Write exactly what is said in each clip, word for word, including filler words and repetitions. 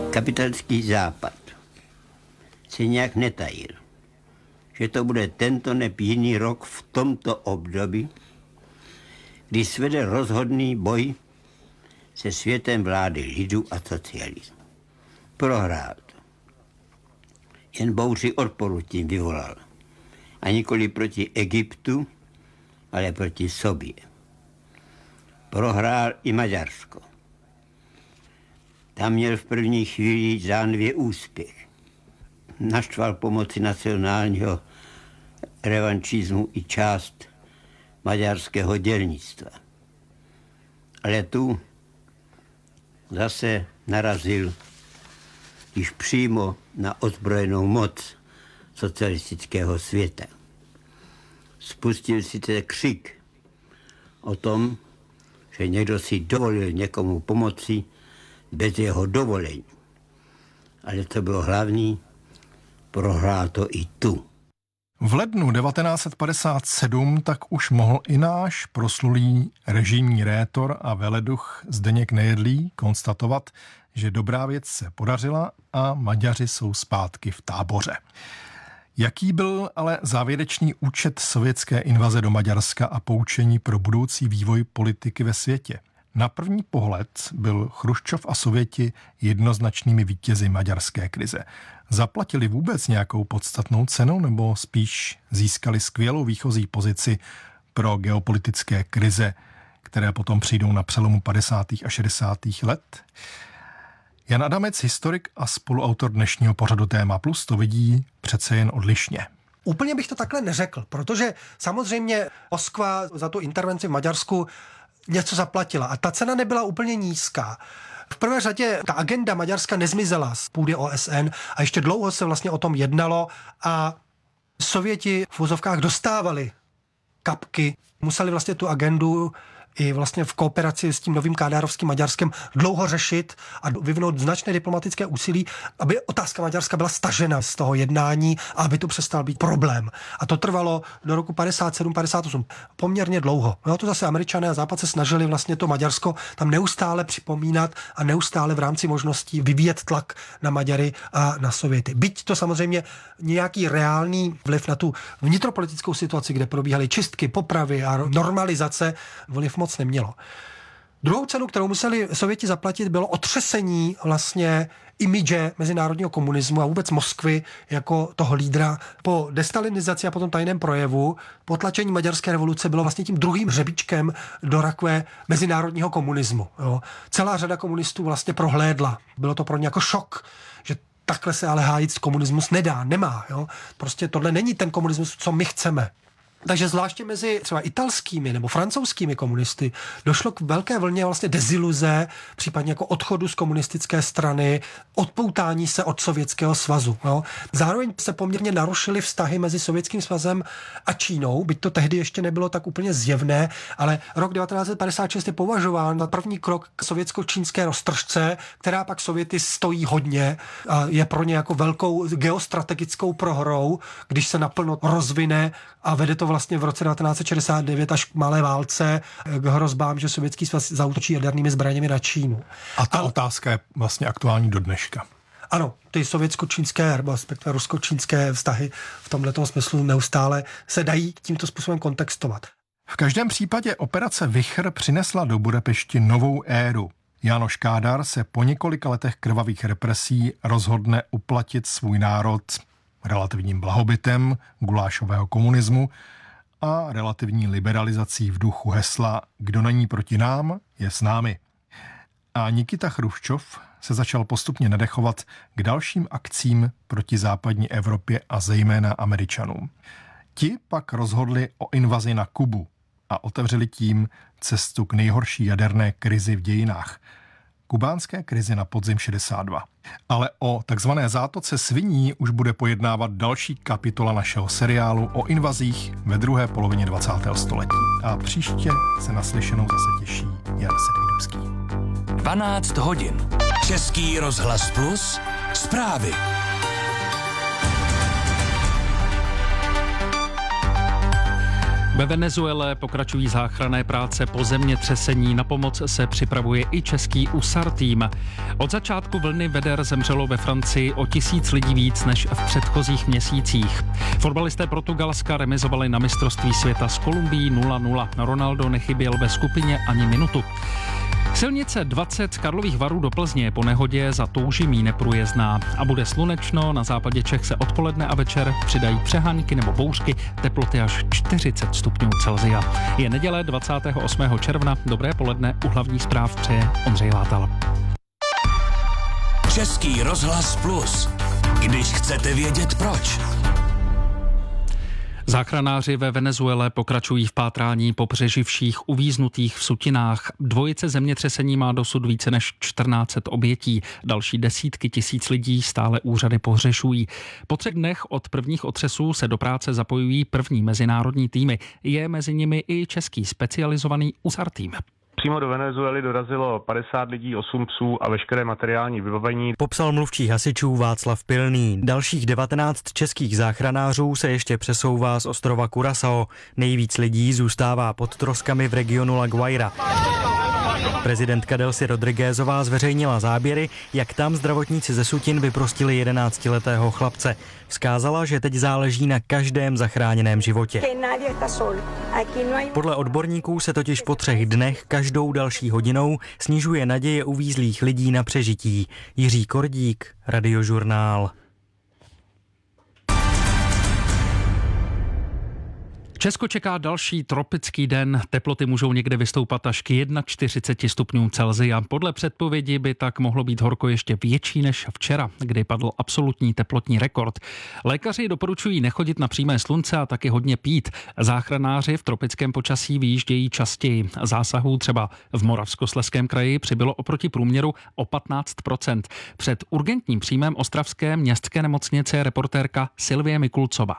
Kapitalistický západ se nějak netajil, že to bude tento neb jiný rok v tomto období, kdy svede rozhodný boj se světem vlády lidu a socialismu. Prohrál to. Jen bouři odporu tím vyvolal. A nikoli proti Egyptu, ale proti sobě. Prohrál i Maďarsko. Tam měl v první chvíli zdánlivě úspěch. Naštval pomoci nacionálního revanšismu i část maďarského dělnictva. Ale tu zase narazil již přímo na ozbrojenou moc socialistického světa. Spustil sice křik o tom, že někdo si dovolil někomu pomoci bez jeho dovolení. Ale to bylo hlavní, prohrál to i tu. V lednu devatenáct set padesát sedm tak už mohl i náš proslulý režimní rétor a veleduch Zdeněk Nejedlý konstatovat, že dobrá věc se podařila a Maďaři jsou zpátky v táboře. Jaký byl ale závěrečný účet sovětské invaze do Maďarska a poučení pro budoucí vývoj politiky ve světě? Na první pohled byl Chruščov a Sověti jednoznačnými vítězi maďarské krize. Zaplatili vůbec nějakou podstatnou cenu nebo spíš získali skvělou výchozí pozici pro geopolitické krize, které potom přijdou na přelomu padesátých a šedesátých let? Jan Adamec, historik a spoluautor dnešního pořadu Téma Plus, to vidí přece jen odlišně. Úplně bych to takhle neřekl, protože samozřejmě Moskva za tu intervenci v Maďarsku něco zaplatila a ta cena nebyla úplně nízká. V prvé řadě ta agenda Maďarska nezmizela z půdy O S N a ještě dlouho se vlastně o tom jednalo a Sověti v úzovkách dostávali kapky, museli vlastně tu agendu i vlastně v kooperaci s tím novým kádárovským Maďarskem dlouho řešit a vyvinout značné diplomatické úsilí, aby otázka Maďarska byla stažena z toho jednání a aby to přestal být problém. A to trvalo do roku padesát sedm padesát osm poměrně dlouho. No to zase Američané a Západ se snažili vlastně to Maďarsko tam neustále připomínat a neustále v rámci možností vyvíjet tlak na Maďary a na Sověty. Byť to samozřejmě nějaký reálný vliv na tu vnitropolitickou situaci, kde probíhaly čistky, popravy a normalizace, vliv moc nemělo. Druhou cenu, kterou museli Sověti zaplatit, bylo otřesení vlastně imidže mezinárodního komunismu a vůbec Moskvy jako toho lídra. Po destalinizaci a potom tajném projevu potlačení maďarské revoluce bylo vlastně tím druhým hřebíčkem do rakve mezinárodního komunismu. Jo. Celá řada komunistů vlastně prohlédla. Bylo to pro ně jako šok, že takhle se ale hájit komunismus nedá, nemá. Jo. Prostě tohle není ten komunismus, co my chceme. Takže zvláště mezi třeba italskými nebo francouzskými komunisty došlo k velké vlně vlastně deziluze, případně jako odchodu z komunistické strany, odpoutání se od Sovětského svazu. No. Zároveň se poměrně narušily vztahy mezi Sovětským svazem a Čínou, byť to tehdy ještě nebylo tak úplně zjevné, ale rok devatenáct set padesát šest je považován za první krok k sovětsko-čínské roztržce, která pak Sověty stojí hodně a je pro ně jako velkou geostrategickou prohrou, když se naplno rozvine a vede to vlastně v roce devatenáct set šedesát devět až k malé válce, k hrozbám, že Sovětský svaz zaútočí jadernými zbraněmi na Čínu. A ta a, otázka je vlastně aktuální do dneška. Ano, ty sovětsko-čínské, respektive rusko-čínské vztahy v tomto smyslu neustále se dají tímto způsobem kontextovat. V každém případě operace Vichr přinesla do Budapešti novou éru. Jánoš Kádár se po několika letech krvavých represí rozhodne uplatit svůj národ relativním blahobytem gulášového komunismu a relativní liberalizací v duchu hesla "Kdo není proti nám, je s námi". A Nikita Chruščov se začal postupně nadechovat k dalším akcím proti západní Evropě a zejména Američanům. Ti pak rozhodli o invazi na Kubu a otevřeli tím cestu k nejhorší jaderné krizi v dějinách. Kubánské krizi na podzim šedesát dva. Ale o takzvané zátoce sviní už bude pojednávat další kapitola našeho seriálu o invazích ve druhé polovině dvacátého století. A příště se naslyšenou zase těší Jan Sedmidubský. dvanáct hodin. Český rozhlas Plus. Zprávy. Ve Venezuele pokračují záchranné práce po zemětřesení. Na pomoc se připravuje i český U S A R tým. Od začátku vlny veder zemřelo ve Francii o tisíc lidí víc než v předchozích měsících. Fotbalisté Portugalska remizovali na mistrovství světa s Kolumbií nula nula. Ronaldo nechyběl ve skupině ani minutu. Silnice dvacet z Karlových Varů do Plzně po nehodě za Toužimí neprůjezdná a bude slunečno, na západě Čech se odpoledne a večer přidají přehánky nebo bouřky, teploty až čtyřicet stupňů Celsia. Je neděle dvacátého osmého června, dobré poledne, u hlavních zpráv přeje Ondřej Látal. Český rozhlas Plus. Když chcete vědět proč. Záchranáři ve Venezuele pokračují v pátrání po přeživších uvíznutých v sutinách. Dvojice zemětřesení má dosud více než čtrnáct set obětí. Další desítky tisíc lidí stále úřady pohřešují. Po třech dnech od prvních otřesů se do práce zapojují první mezinárodní týmy. Je mezi nimi i český specializovaný U S A R tým. Přímo do Venezuely dorazilo padesát lidí, osm psů a veškeré materiální vybavení. Popsal mluvčí hasičů Václav Pilný. Dalších devatenáct českých záchranářů se ještě přesouvá z ostrova Curaçao. Nejvíc lidí zůstává pod troskami v regionu La Guaira. Prezidentka Delcy Rodriguezová zveřejnila záběry, jak tam zdravotníci ze sutin vyprostili jedenáctiletého chlapce. Vzkázala, že teď záleží na každém zachráněném životě. Podle odborníků se totiž po třech dnech každou další hodinou snižuje naděje uvízlých lidí na přežití. Jiří Kordík, Radiožurnál. Česko čeká další tropický den. Teploty můžou někde vystoupat až k čtyřiceti jednomu stupňům Celsia. Podle předpovědi by tak mohlo být horko ještě větší než včera, kdy padl absolutní teplotní rekord. Lékaři doporučují nechodit na přímé slunce a taky hodně pít. Záchranáři v tropickém počasí vyjíždějí častěji. Zásahů třeba v Moravskoslezském kraji přibylo oproti průměru o patnáct procent. Před urgentním příjmem ostravské městské nemocnice je reportérka Silvie Mikulcová.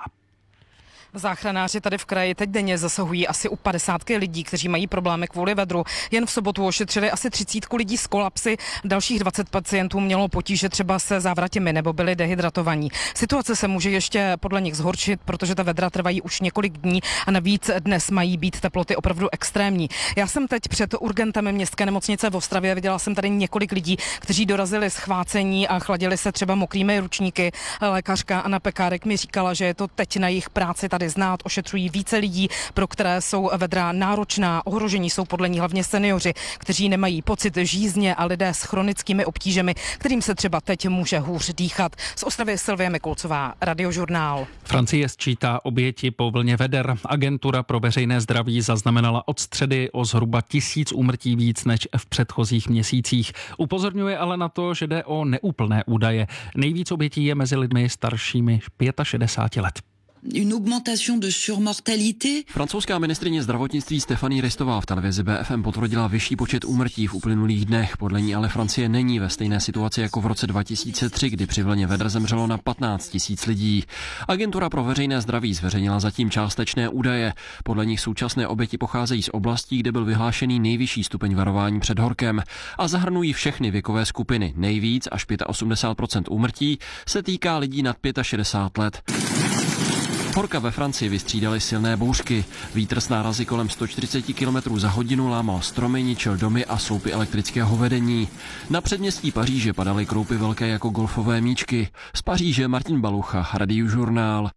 Záchranáři tady v kraji teď denně zasahují asi u padesátky lidí, kteří mají problémy kvůli vedru. Jen v sobotu ošetřili asi třicítku lidí s kolapsy, dalších dvacet pacientů mělo potíže třeba se závratěmi nebo byli dehydratovaní. Situace se může ještě podle nich zhoršit, protože ta vedra trvají už několik dní a navíc dnes mají být teploty opravdu extrémní. Já jsem teď před urgentem městské nemocnice v Ostravě, viděla jsem tady několik lidí, kteří dorazili z chvácení a chladili se třeba mokrými ručníky. Lékařka Anna Pekárek mi říkala, že je to teď na jejich práci tady znát, ošetřují více lidí, pro které jsou vedra náročná. Ohrožení jsou podle ní hlavně seniori, kteří nemají pocit žízně a lidé s chronickými obtížemi, kterým se třeba teď může hůř dýchat. Z Ostravy Silvie Mikulcová, Radiožurnál. Francie sčítá oběti po vlně veder. Agentura pro veřejné zdraví zaznamenala od středy o zhruba tisíc úmrtí víc než v předchozích měsících. Upozorňuje ale na to, že jde o neúplné údaje. Nejvíc obětí je mezi lidmi staršími šedesáti pěti let. Une augmentation de surmortalité. Francouzská ministryně zdravotnictví Stéphanie Ristová v televizi B F M potvrdila vyšší počet úmrtí v uplynulých dnech. Podle ní ale Francie není ve stejné situaci jako v roce dva tisíce tři, kdy při vlně vedr zemřelo na patnáct tisíc lidí. Agentura pro veřejné zdraví zveřejnila zatím částečné údaje. Podle nich současné oběti pocházejí z oblastí, kde byl vyhlášený nejvyšší stupeň varování před horkem a zahrnují všechny věkové skupiny. Nejvíc až osmdesát pět procent úmrtí se týká lidí nad šedesát pět let. Horka ve Francii vystřídaly silné bouřky. Vítr s nárazy kolem sto čtyřicet kilometrů za hodinu lámal stromy, ničil domy a sloupy elektrického vedení. Na předměstí Paříže padaly kroupy velké jako golfové míčky. Z Paříže Martin Balucha, Radiožurnál.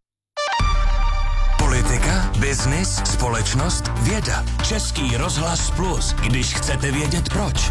Politika, biznis, společnost, věda. Český rozhlas Plus, když chcete vědět proč.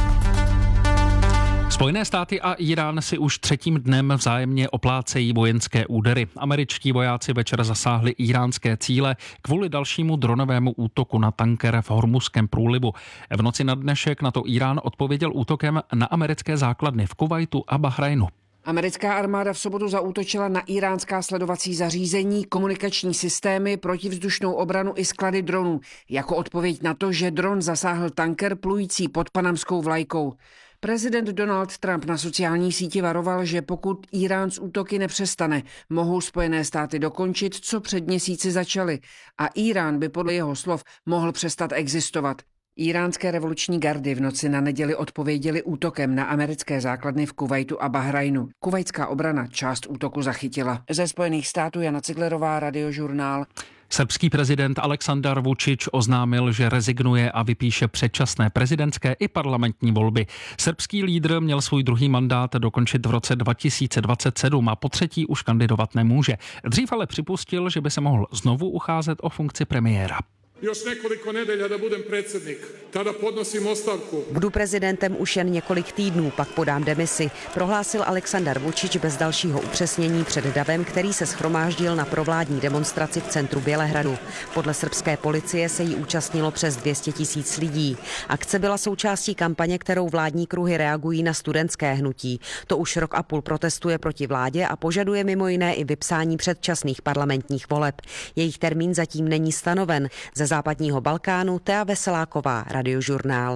Spojené státy a Irán si už třetím dnem vzájemně oplácejí vojenské údery. Američtí vojáci večer zasáhli iránské cíle kvůli dalšímu dronovému útoku na tanker v Hormuzském průlivu. V noci na dnešek na to Irán odpověděl útokem na americké základny v Kuvajtu a Bahrajnu. Americká armáda v sobotu zaútočila na iránská sledovací zařízení, komunikační systémy, protivzdušnou obranu i sklady dronů. Jako odpověď na to, že dron zasáhl tanker plující pod panamskou vlajkou. Prezident Donald Trump na sociální síti varoval, že pokud Irán z útoky nepřestane, mohou Spojené státy dokončit, co před měsíci začaly. A Irán by podle jeho slov mohl přestat existovat. Iránské revoluční gardy v noci na neděli odpověděli útokem na americké základny v Kuvajtu a Bahrajnu. Kuvajtská obrana část útoku zachytila. Ze Spojených států Jana Ciglerová, Radiožurnál. Srbský prezident Aleksandar Vučić oznámil, že rezignuje a vypíše předčasné prezidentské i parlamentní volby. Srbský lídr měl svůj druhý mandát dokončit v roce dva tisíce dvacet sedm a po třetí už kandidovat nemůže. Dřív ale připustil, že by se mohl znovu ucházet o funkci premiéra. Budu prezidentem už jen několik týdnů, pak podám demisi, prohlásil Aleksandar Vučić bez dalšího upřesnění před davem, který se shromáždil na provládní demonstraci v centru Bělehradu. Podle srbské policie se jí účastnilo přes dvě stě tisíc lidí. Akce byla součástí kampaně, kterou vládní kruhy reagují na studentské hnutí. To už rok a půl protestuje proti vládě a požaduje mimo jiné i vypsání předčasných parlamentních voleb. Jejich termín zatím není stanoven. Ze západního Balkánu Tea Veseláková, Radiožurnál.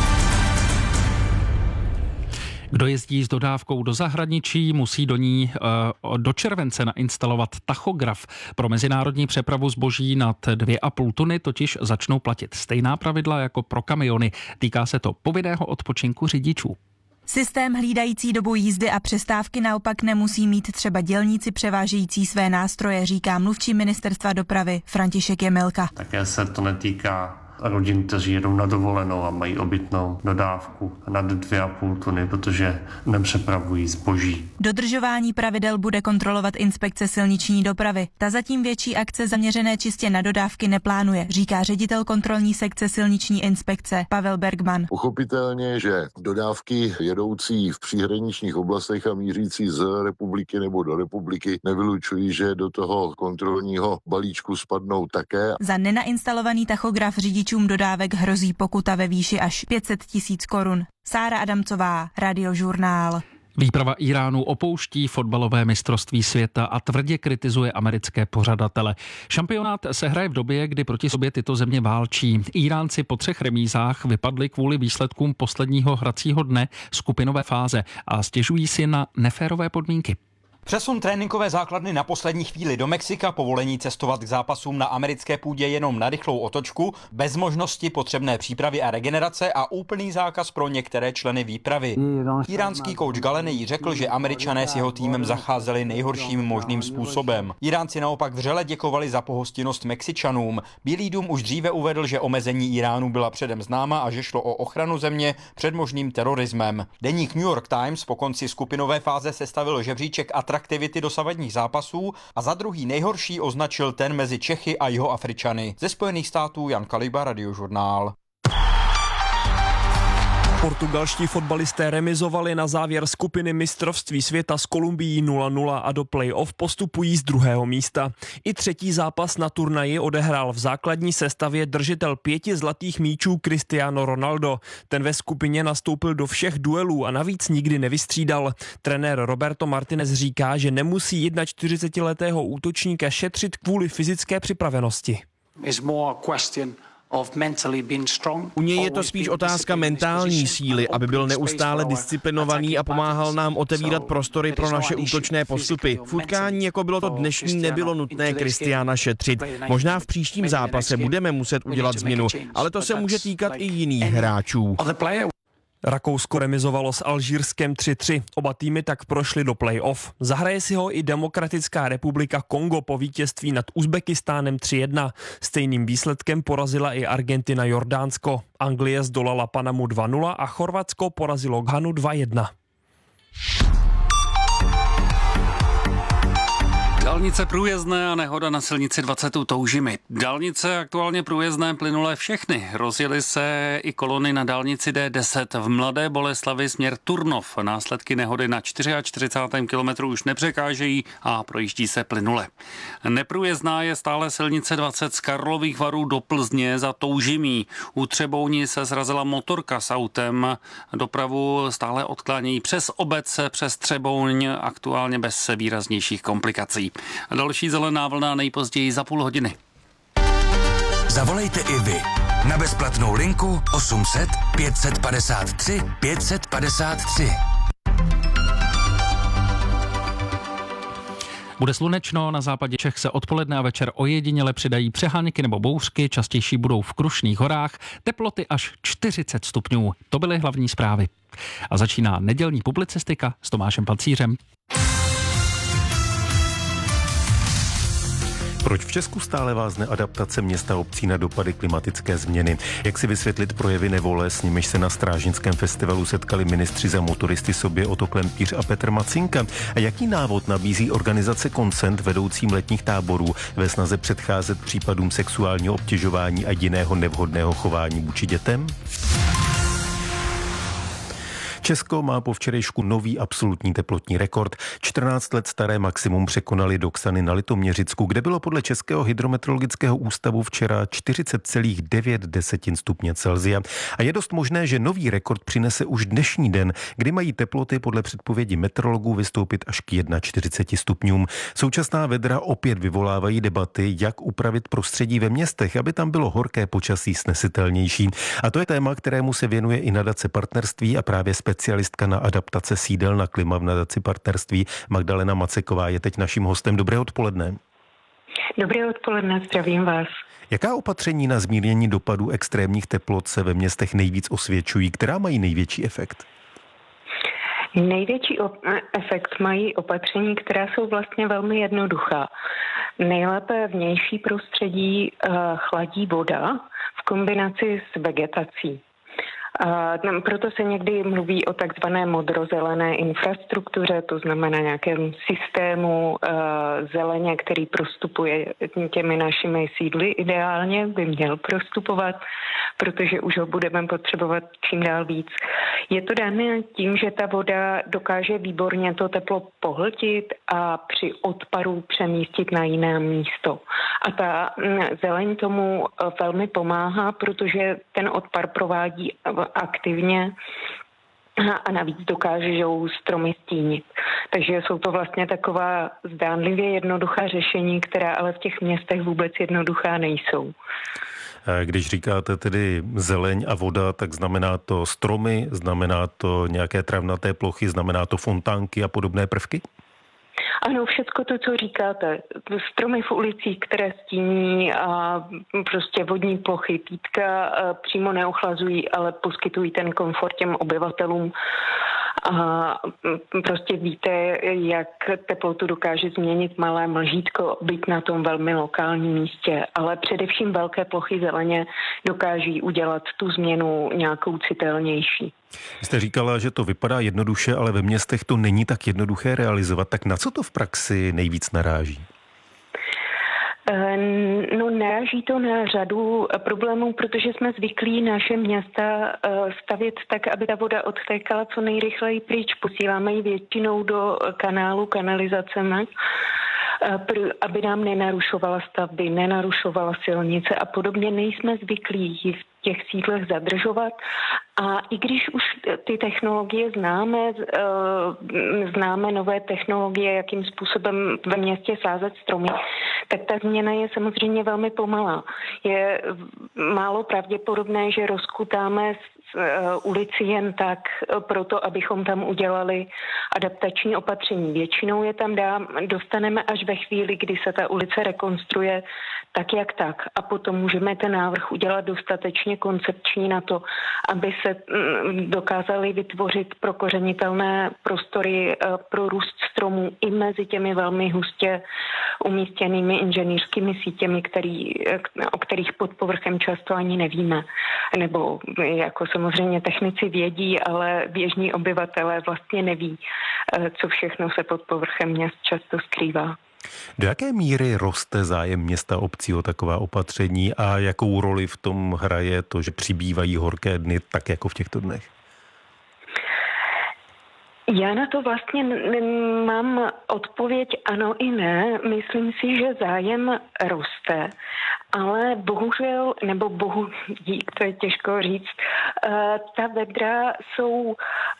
Kdo jezdí s dodávkou do zahraničí, musí do ní uh, do července nainstalovat tachograf. Pro mezinárodní přepravu zboží nad dvě a půl tuny totiž začnou platit stejná pravidla jako pro kamiony. Týká se to povinného odpočinku řidičů. Systém hlídající dobu jízdy a přestávky naopak nemusí mít třeba dělníci převážející své nástroje, říká mluvčí ministerstva dopravy František Jemilka. Také se to netýká rodin, kteří jedou na dovolenou a mají obytnou dodávku nad dvě a půl tuny, protože nepřepravují zboží. Dodržování pravidel bude kontrolovat inspekce silniční dopravy. Ta zatím větší akce zaměřené čistě na dodávky neplánuje, říká ředitel kontrolní sekce silniční inspekce Pavel Bergman. Pochopitelně, že dodávky jedoucí v příhraničních oblastech a mířící z republiky nebo do republiky nevylučují, že do toho kontrolního balíčku spadnou také. Za nenainstalovaný tachograf řidičům dodávek hrozí pokuta ve výši až pět set tisíc korun. Sára Adamcová, Radiožurnál. Výprava Íránu opouští fotbalové mistrovství světa a tvrdě kritizuje americké pořadatele. Šampionát se hraje v době, kdy proti sobě tyto země válčí. Íránci po třech remízách vypadli kvůli výsledkům posledního hracího dne skupinové fáze a stěžují si na neférové podmínky. Přesun tréninkové základny na poslední chvíli do Mexika, povolení cestovat k zápasům na americké půdě jenom na rychlou otočku, bez možnosti potřebné přípravy a regenerace a úplný zákaz pro některé členy výpravy. Iránský kouč Galenej řekl, že Američané s jeho týmem zacházeli nejhorším možným způsobem. Iránci naopak vřele děkovali za pohostinnost Mexičanům. Bílý dům už dříve uvedl, že omezení Iránu byla předem známa a že šlo o ochranu země před možným terorismem. Deník New York Times po konci skupinové fáze sestavil žebříček atraktivity dosavadních zápasů a za druhý nejhorší označil ten mezi Čechy a Jihoafričany. Ze Spojených států Jan Kaliba, Radiožurnál. Portugalští fotbalisté remizovali na závěr skupiny mistrovství světa s Kolumbií nula nula a do play-off postupují z druhého místa. I třetí zápas na turnaji odehrál v základní sestavě držitel pěti zlatých míčů Cristiano Ronaldo. Ten ve skupině nastoupil do všech duelů a navíc nikdy nevystřídal. Trenér Roberto Martinez říká, že nemusí čtyřicetiletého útočníka šetřit kvůli fyzické připravenosti. U něj je to spíš otázka mentální síly, aby byl neustále disciplinovaný a pomáhal nám otevírat prostory pro naše útočné postupy. V utkání, jako bylo to dnešní, nebylo nutné Kristiána šetřit. Možná v příštím zápase budeme muset udělat změnu, ale to se může týkat i jiných hráčů. Rakousko remizovalo s Alžírskem tři tři. Oba týmy tak prošly do play-off. Zahraje si ho i Demokratická republika Kongo po vítězství nad Uzbekistánem tři jedna. Stejným výsledkem porazila i Argentina Jordánsko. Anglie zdolala Panamu dva nula a Chorvatsko porazilo Ghanu dva jedna. Dálnice průjezdné a nehoda na silnici dvacet u Toužimy. Dálnice aktuálně průjezdné plynulé všechny. Rozjeli se i kolony na dálnici D deset v Mladé Boleslavi směr Turnov. Následky nehody na čtyřicátém čtvrtém kilometru už nepřekážejí a projíždí se plynule. Neprůjezdná je stále silnice dvacet z Karlových Varů do Plzně za Toužimí. U Třebouni se zrazila motorka s autem. Dopravu stále odklánějí přes obec, přes Třebouň, aktuálně bez výraznějších komplikací. Další zelená vlna nejpozději za půl hodiny. Zavolejte i vy na bezplatnou linku osm set pět set padesát tři pět set padesát tři. Bude slunečno, na západě Čech se odpoledne a večer ojediněle přidají přeháňky nebo bouřky, častější budou v Krušných horách, teploty až čtyřicet stupňů. To byly hlavní zprávy. A začíná nedělní publicistika s Tomášem Pacířem. Proč v Česku stále vázne adaptace města a obcí na dopady klimatické změny? Jak si vysvětlit projevy nevole, s nimiž se na Strážnickém festivalu setkali ministři za motoristy sobě Otto Klempíř a Petr Macinka? A jaký návod nabízí organizace Consent vedoucím letních táborů ve snaze předcházet případům sexuálního obtěžování a jiného nevhodného chování vůči dětem? Česko má po včerejšku nový absolutní teplotní rekord. čtrnáct let staré maximum překonali Doksany na Litoměřicku, kde bylo podle Českého hydrometeorologického ústavu včera čtyřicet celá devět stupně Celsia. A je dost možné, že nový rekord přinese už dnešní den, kdy mají teploty podle předpovědi meteorologů vystoupit až k čtyřiceti jednomu stupňům. Současná vedra opět vyvolávají debaty, jak upravit prostředí ve městech, aby tam bylo horké počasí snesitelnější. A to je téma, kterému se věnuje i nadace Partnerství a právě specialistka na adaptace sídel na klima v nadaci Partnerství Magdalena Maceková je teď naším hostem. Dobré odpoledne. Dobré odpoledne, zdravím vás. Jaká opatření na zmírnění dopadů extrémních teplot se ve městech nejvíc osvědčují? Která mají největší efekt? Největší op- efekt mají opatření, která jsou vlastně velmi jednoduchá. Nejlépe vnější prostředí uh, chladí voda v kombinaci s vegetací. Uh, proto se někdy mluví o takzvané modrozelené infrastruktuře, to znamená nějakém systému uh, zeleně, který prostupuje těmi našimi sídly. Ideálně by měl prostupovat, protože už ho budeme potřebovat čím dál víc. Je to dané tím, že ta voda dokáže výborně to teplo pohltit a při odparu přemístit na jiné místo. A ta zeleň tomu velmi pomáhá, protože ten odpar provádí aktivně a navíc dokážou stromy stínit. Takže jsou to vlastně taková zdánlivě jednoduchá řešení, která ale v těch městech vůbec jednoduchá nejsou. Když říkáte tedy zeleň a voda, tak znamená to stromy, znamená to nějaké travnaté plochy, znamená to fontánky a podobné prvky? Ano, všecko to, co říkáte. Stromy v ulicích, které stíní a prostě vodní plochy, pítka přímo neochlazují, ale poskytují ten komfort těm obyvatelům. A prostě víte, jak teplotu dokáže změnit malé mlžítko, být na tom velmi lokálním místě, ale především velké plochy zeleně dokáží udělat tu změnu nějakou citelnější. Jste říkala, že to vypadá jednoduše, ale ve městech to není tak jednoduché realizovat. Tak na co to v praxi nejvíc naráží? No, naráží to na řadu problémů, protože jsme zvyklí naše města stavět tak, aby ta voda odtékala co nejrychleji pryč. Posíláme ji většinou do kanálu, kanalizacemi, aby nám nenarušovala stavby, nenarušovala silnice a podobně. Nejsme zvyklí ji v těch sídlech zadržovat. A i když už ty technologie známe, známe nové technologie, jakým způsobem ve městě sázet stromy, tak ta změna je samozřejmě velmi pomalá. Je málo pravděpodobné, že rozkutáme ulici jen tak proto, abychom tam udělali adaptační opatření. Většinou je tam dá, dostaneme až ve chvíli, kdy se ta ulice rekonstruuje tak jak tak. A potom můžeme ten návrh udělat dostatečně koncepční na to, aby se dokázali vytvořit prokořenitelné prostory pro růst stromů i mezi těmi velmi hustě umístěnými inženýrskými sítěmi, který, o kterých pod povrchem často ani nevíme. Nebo jako samozřejmě technici vědí, ale běžní obyvatelé vlastně neví, co všechno se pod povrchem měst často skrývá. Do jaké míry roste zájem města obcí o taková opatření a jakou roli v tom hraje to, že přibývají horké dny, tak jako v těchto dnech? Já na to vlastně mám odpověď ano i ne. Myslím si, že zájem roste, ale bohužel, nebo bohu dík, to je těžko říct, ta vedra jsou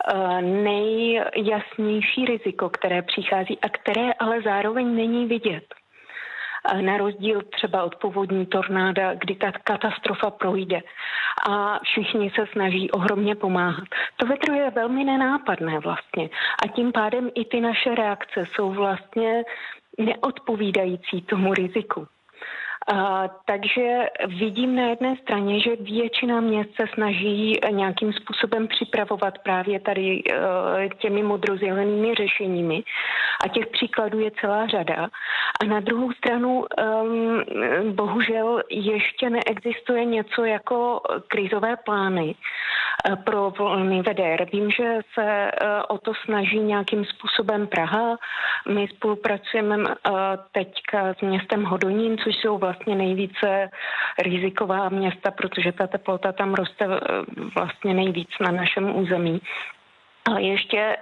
nejjasnější riziko, které přichází a které ale zároveň není vidět. Na rozdíl třeba od povodní tornáda, kdy ta katastrofa projde a všichni se snaží ohromně pomáhat. To vedro je velmi nenápadné vlastně a tím pádem i ty naše reakce jsou vlastně neodpovídající tomu riziku. A, takže vidím na jedné straně, že většina měst se snaží nějakým způsobem připravovat právě tady uh, těmi modrozelenými řešeními a těch příkladů je celá řada. A na druhou stranu um, bohužel ještě neexistuje něco jako krizové plány pro volný veder. Vím, že se o to snaží nějakým způsobem Praha. My spolupracujeme teďka s městem Hodonín, což jsou vlastně nejvíce riziková města, protože ta teplota tam roste vlastně nejvíc na našem území. Ale ještě